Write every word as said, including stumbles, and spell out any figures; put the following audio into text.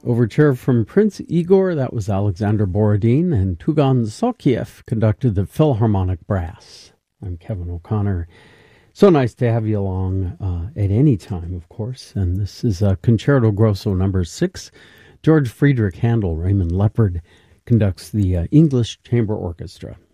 Overture from Prince Igor, that was Alexander Borodin, and Tugan Sokiev conducted the Philharmonic Brass. I'm Kevin O'Connor. So nice to have you along uh, at any time, of course. And this is uh, Concerto Grosso number six. George Friedrich Handel, Raymond Leopard, conducts the uh, English Chamber Orchestra.